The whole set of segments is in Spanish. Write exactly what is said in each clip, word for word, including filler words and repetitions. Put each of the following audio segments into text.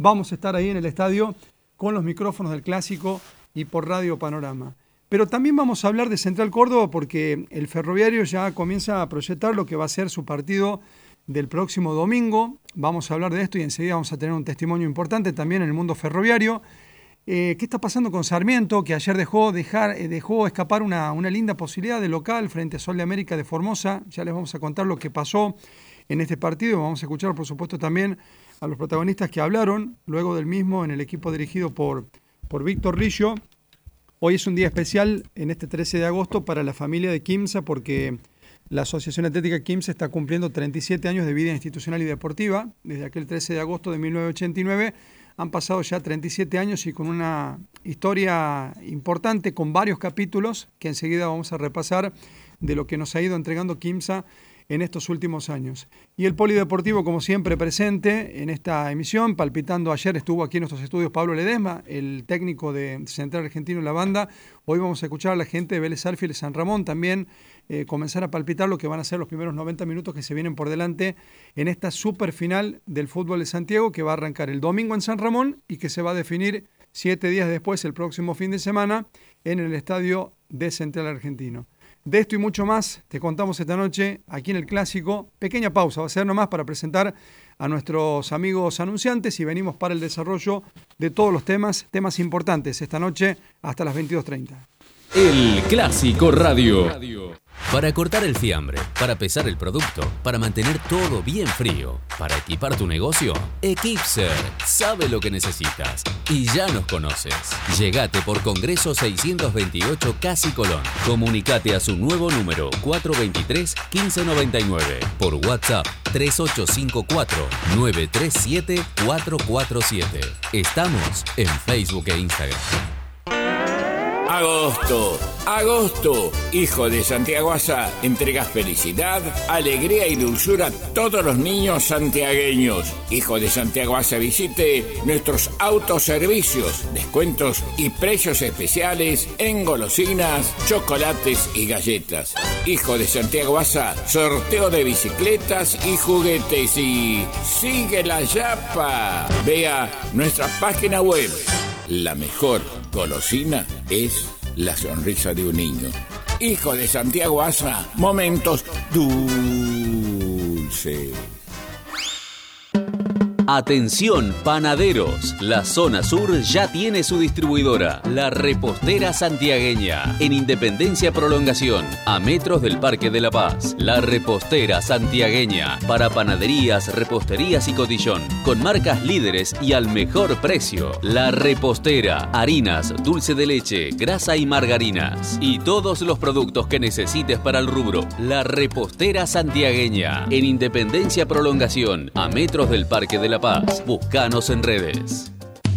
vamos a estar ahí en el estadio con los micrófonos del Clásico y por Radio Panorama. Pero también vamos a hablar de Central Córdoba porque el Ferroviario ya comienza a proyectar lo que va a ser su partido del próximo domingo. Vamos a hablar de esto y enseguida vamos a tener un testimonio importante también en el mundo ferroviario. Eh, ¿Qué está pasando con Sarmiento, que ayer dejó, dejar, eh, dejó escapar una, una linda posibilidad de local frente a Sol de América de Formosa? Ya les vamos a contar lo que pasó en este partido. Vamos a escuchar, por supuesto, también a los protagonistas que hablaron luego del mismo en el equipo dirigido por, por Víctor Rillo. Hoy es un día especial en este trece de agosto para la familia de Quimsa porque la Asociación Atlética Quimsa está cumpliendo treinta y siete años de vida institucional y deportiva. Desde aquel trece de agosto de mil novecientos ochenta y nueve han pasado ya treinta y siete años y con una historia importante, con varios capítulos que enseguida vamos a repasar de lo que nos ha ido entregando Quimsa en estos últimos años. Y el polideportivo, como siempre, presente en esta emisión, palpitando. Ayer estuvo aquí en nuestros estudios Pablo Ledesma, el técnico de Central Argentino en la banda. Hoy vamos a escuchar a la gente de Vélez Sarsfield y San Ramón también eh, comenzar a palpitar lo que van a ser los primeros noventa minutos que se vienen por delante en esta super final del fútbol de Santiago, que va a arrancar el domingo en San Ramón y que se va a definir siete días después, el próximo fin de semana, en el estadio de Central Argentino. De esto y mucho más te contamos esta noche aquí en el Clásico. Pequeña pausa, va a ser nomás para presentar a nuestros amigos anunciantes y venimos para el desarrollo de todos los temas, temas importantes esta noche hasta las veintidós treinta. El Clásico Radio. Para cortar el fiambre, para pesar el producto, para mantener todo bien frío, para equipar tu negocio, Equipser sabe lo que necesitas y ya nos conoces. Llegate por Congreso seiscientos veintiocho Casi Colón. Comunicate a su nuevo número cuatro dos tres, uno cinco nueve nueve por WhatsApp tres ocho cinco cuatro, nueve tres siete, cuatro cuatro siete. Estamos en Facebook e Instagram. Agosto, agosto, hijo de Santiago Asa, entregas felicidad, alegría y dulzura a todos los niños santiagueños. Hijo de Santiago Asa, visite nuestros autoservicios, descuentos y precios especiales en golosinas, chocolates y galletas. Hijo de Santiago Asa, sorteo de bicicletas y juguetes y sigue la yapa. Vea nuestra página web. La mejor golosina es la sonrisa de un niño. Hijo de Santiago Asa, momentos dulces. Atención panaderos, la zona sur ya tiene su distribuidora, La Repostera Santiagueña, en Independencia Prolongación, a metros del Parque de la Paz. La Repostera Santiagueña, para panaderías, reposterías y cotillón, con marcas líderes y al mejor precio. La Repostera, harinas, dulce de leche, grasa y margarinas, y todos los productos que necesites para el rubro. La Repostera Santiagueña, en Independencia Prolongación, a metros del Parque de la Paz. Búscanos en redes.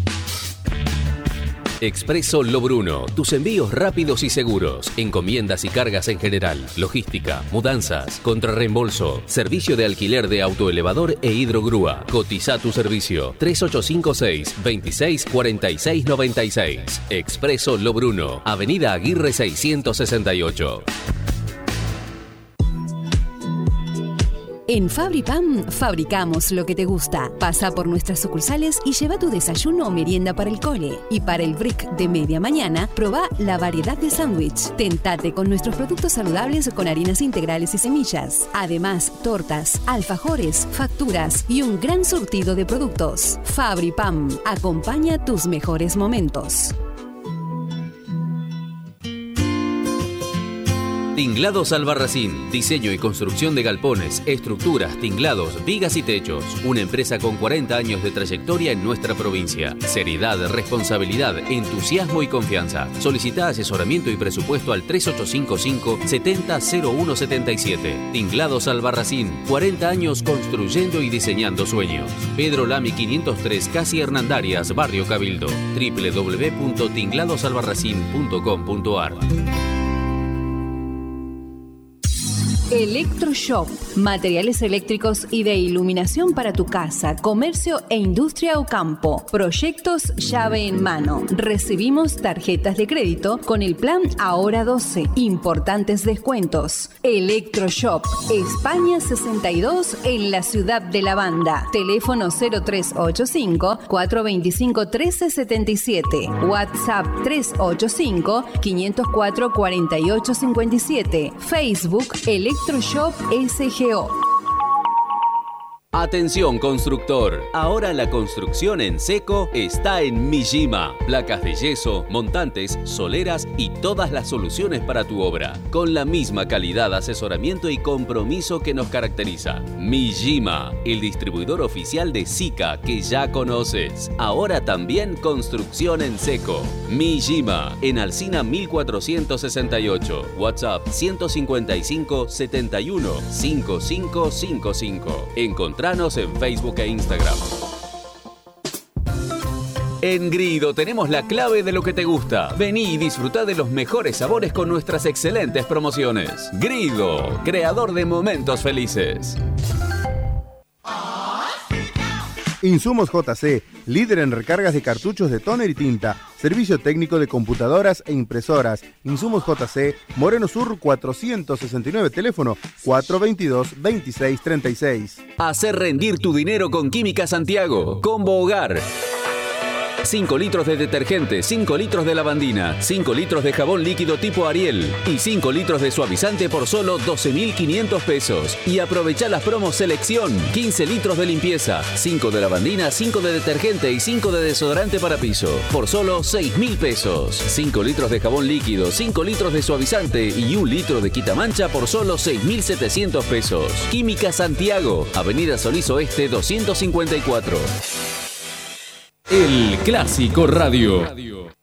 Expreso Lobruno, tus envíos rápidos y seguros, encomiendas y cargas en general, logística, mudanzas, contrarreembolso, servicio de alquiler de autoelevador e hidrogrúa. Cotiza tu servicio tres ocho cinco seis, veintiséis cuarenta y seis noventa y seis. Expreso Lobruno, Avenida Aguirre seiscientos sesenta y ocho. En FabriPam fabricamos lo que te gusta. Pasa por nuestras sucursales y lleva tu desayuno o merienda para el cole. Y para el break de media mañana, probá la variedad de sándwich. Tentate con nuestros productos saludables con harinas integrales y semillas. Además, tortas, alfajores, facturas y un gran surtido de productos. FabriPam, acompaña tus mejores momentos. Tinglados Albarracín, diseño y construcción de galpones, estructuras, tinglados, vigas y techos. Una empresa con cuarenta años de trayectoria en nuestra provincia. Seriedad, responsabilidad, entusiasmo y confianza. Solicita asesoramiento y presupuesto al tres ocho cinco cinco, setenta cero uno setenta y siete. Tinglados Albarracín, cuarenta años construyendo y diseñando sueños. Pedro Lamy quinientos tres, Casi Hernandarias, Barrio Cabildo. doble u doble u doble u punto tinglados albarracín punto com punto a r. Electroshop, materiales eléctricos y de iluminación para tu casa, comercio e industria o campo. Proyectos llave en mano. Recibimos tarjetas de crédito con el plan Ahora doce. Importantes descuentos. Electroshop, España sesenta y dos en la ciudad de La Banda. Teléfono cero tres ocho cinco, cuatro dos cinco, uno tres siete siete. WhatsApp tres ocho cinco, cinco cero cuatro, cuatro ocho cinco siete. Facebook Electroshop S G O. Atención constructor, ahora la construcción en seco está en Mijima. Placas de yeso, montantes, soleras y todas las soluciones para tu obra, con la misma calidad, asesoramiento y compromiso que nos caracteriza. Mijima, el distribuidor oficial de Sika que ya conoces. Ahora también construcción en seco. Mijima, en Alsina mil cuatrocientos sesenta y ocho. WhatsApp ciento cincuenta y cinco, setenta y uno, cincuenta y cinco cincuenta y cinco. Encontrá en Facebook e Instagram. En Grido tenemos la clave de lo que te gusta. Vení y disfruta de los mejores sabores con nuestras excelentes promociones. Grido, creador de momentos felices. Insumos J C, líder en recargas de cartuchos de tóner y tinta. Servicio técnico de computadoras e impresoras. Insumos J C, Moreno Sur cuatrocientos sesenta y nueve, teléfono cuatro veintidós, veintiséis treinta y seis. Hacer rendir tu dinero con Química Santiago. Combo Hogar. cinco litros de detergente, cinco litros de lavandina, cinco litros de jabón líquido tipo Ariel y cinco litros de suavizante por solo doce mil quinientos pesos. Y aprovecha las promos Selección, quince litros de limpieza, cinco de lavandina, cinco de detergente y cinco de desodorante para piso por solo seis mil pesos. cinco litros de jabón líquido, cinco litros de suavizante y un litro de quitamancha por solo seis mil setecientos pesos. Química Santiago, Avenida Solís Oeste doscientos cincuenta y cuatro. El Clásico Radio.